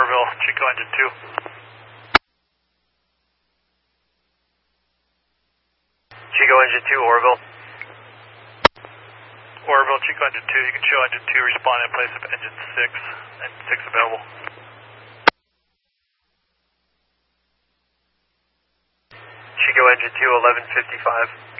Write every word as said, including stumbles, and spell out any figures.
Orville, Chico engine two. Chico engine two, Orville. Orville, Chico engine two, you can show engine two respond in place of engine six, and six available. Chico engine two, eleven fifty-five.